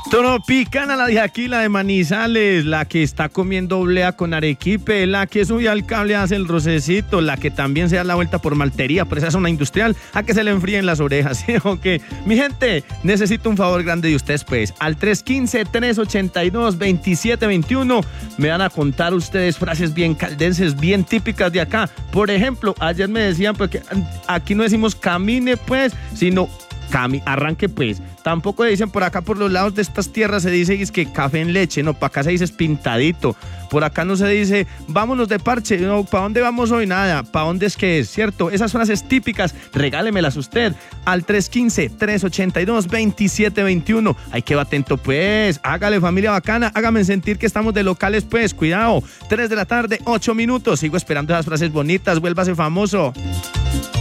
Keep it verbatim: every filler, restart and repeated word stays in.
Tropicana, la de aquí, la de Manizales, la que está comiendo oblea con arequipe, la que sube al cable hace el rocecito, la que también se da la vuelta por maltería, por esa zona industrial, a que se le enfríen las orejas, ¿sí? ¿O qué? Mi gente, necesito un favor grande de ustedes, pues, al tres uno cinco, tres ocho dos, dos siete dos uno, me van a contar ustedes frases bien caldenses, bien típicas de acá. Por ejemplo, ayer me decían, porque aquí no decimos camine, pues, sino Cami, arranque pues. Tampoco dicen por acá, por los lados de estas tierras se dice es que café en leche, no, para acá se dice es pintadito. Por acá no se dice vámonos de parche, no, ¿para dónde vamos hoy? Nada, ¿para dónde es que es? ¿Cierto? Esas frases típicas, regálemelas usted al tres uno cinco, tres ocho dos, dos siete dos uno. Ay, qué atento pues, hágale familia bacana, hágame sentir que estamos de locales pues, cuidado. tres de la tarde, ocho minutos, sigo esperando esas frases bonitas, vuélvase famoso.